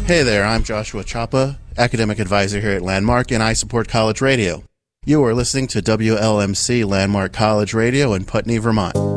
Hey there, I'm Joshua Chapa, academic advisor here at Landmark, and I support college radio. You are listening to WLMC Landmark College Radio in Putney, Vermont.